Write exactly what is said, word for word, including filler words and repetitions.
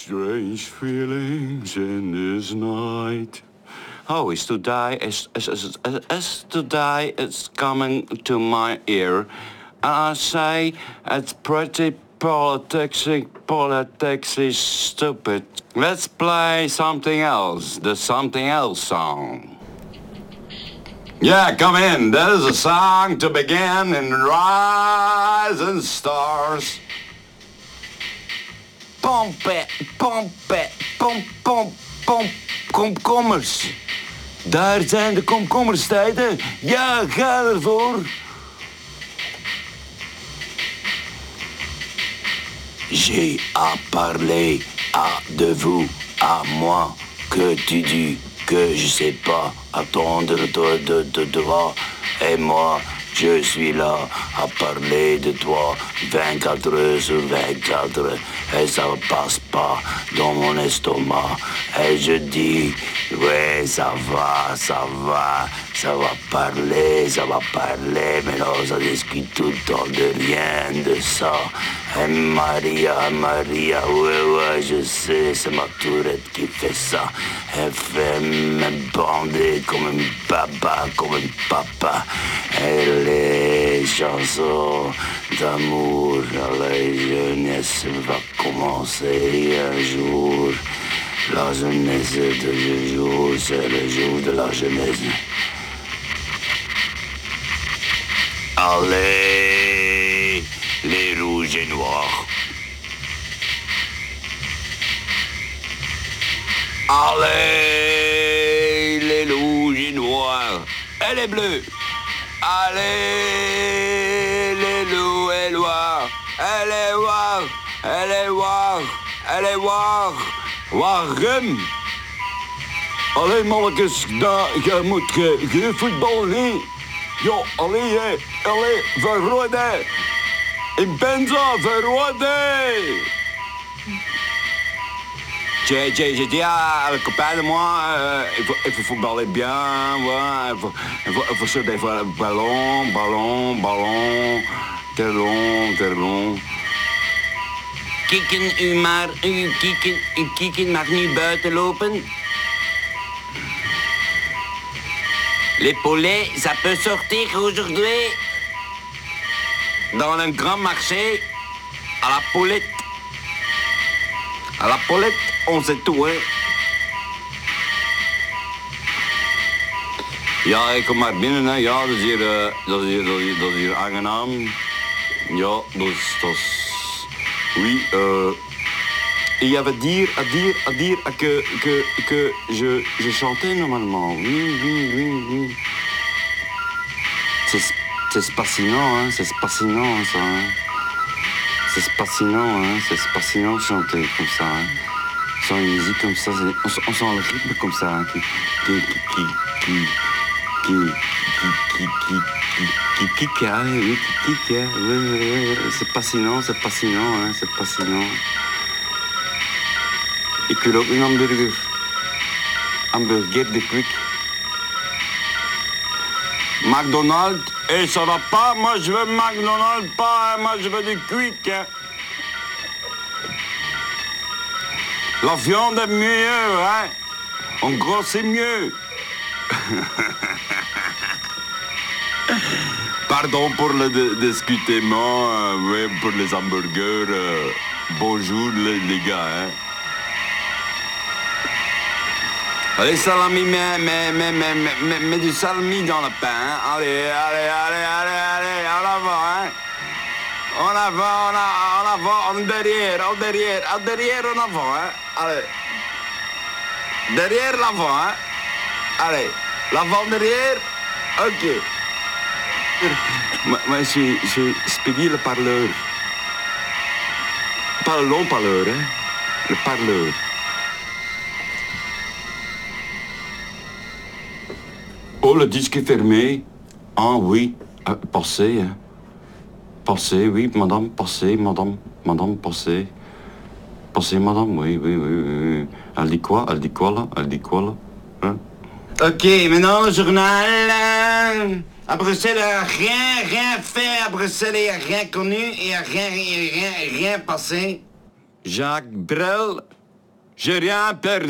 strange feelings in this night. Oh, is to die, is, is, is, is, is to die, it's coming to my ear. And I say, it's pretty politics, politics is stupid. Let's play something else, the something else song. Yeah, come in. There's a song to begin in Rising Stars. Pomp it, pomp it, pomp, pomp, pomp, komkommers. Daar zijn de komkommerstijden. Ja, ga ervoor. J'ai à parler à de vous, à moi, que tu dis que je sais pas attendre de, de, de toi. Et moi, je suis là à parler de toi vingt-quatre heures sur vingt-quatre et ça passe pas dans mon estomac. Et je dis, ouais, ça va, ça va, ça va parler, ça va parler, mais non, ça discute tout le temps de rien de ça. Et Maria, Maria, ouais, ouais, je sais, c'est ma tourette qui fait ça. Elle fait me bander comme un papa, comme un papa. Et les chansons d'amour, la jeunesse va commencer un jour. La jeunesse de ce jour, c'est le jour de la jeunesse. Allez, les rouges et noirs. Allez, les rouges et noirs. Et les bleus. Allez, les loups et noirs. Elle est noirs, elle est noirs, elle est noirs. Waarom? Allee, mannetjes, nou, je moet geen voetbal niet. Ja, allee, hè, allee, verrode. Ik ben zo verrode. J'ai, j'ai, j'ai dit à le copain de moi, euh, il, faut, il faut footballer bien, ouais, il faut, il faut, il faut sauter ballon, ballon, ballon, te long, te long. Kieken u maar, u kieken, u kieken mag nu buiten lopen. Les poulets, ça peut sortir aujourd'hui dans un grand marché à la poulette. À la poulette, on sait tout, hè. Ja, ik kom maar binnen, hè. Ja, dat is hier, uh, dat is hier, dat is hier, dat is hier aangenaam. Ja, dat is, dat is... Oui, euh... il y avait dire, à dire, à dire que, que, que je, je chantais normalement. Oui, oui, oui, oui. C'est, c'est fascinant, hein, c'est fascinant, ça, hein. C'est fascinant, hein, c'est fascinant de chanter comme ça, hein. Sans une musique comme ça, c'est, on, on sent le rythme comme ça, hein, qui, qui, qui, qui, qui, qui, qui, qui, qui, qui, qui, ah, oui, qui, qui, oui, oui, oui, c'est fascinant, c'est fascinant, hein, c'est fascinant. Ik wil ook een hamburger. Hamburger de Quick. McDonald's, et ça va pas, moi je veux McDonald's pas, hein, moi je veux du Quick. Hein. La viande est mieux, hein. En gros c'est mieux. Pardon pour le discutement, euh, ouais, pour les hamburgers. Euh, bonjour les, les gars, hein. Allez, salami, mets, mets, mets, mets, mets, mets du salami dans le pain, hein. Allez, allez, allez, allez, allez, en avant, hein. En avant, en, en avant, en derrière, en derrière, en derrière, en avant, hein. Allez. Derrière, l'avant, hein. Allez, l'avant, derrière, ok. Moi, moi je suis, je suis Speedy le parleur. Pas le long parleur, hein. Le parleur. Oh, le disque est fermé. Ah oui, euh, passez, hein. Passez, oui, madame, passez, madame, madame, passez. Passez, madame, oui, oui, oui, oui. Elle dit quoi? Elle dit quoi, là? Elle dit quoi, là? Hein? Ok, maintenant, le journal. Euh, à Bruxelles, rien, rien fait. À Bruxelles, il n'y a rien connu. Il n'y a rien, rien, rien passé. Jacques Brel J'ai rien perdu.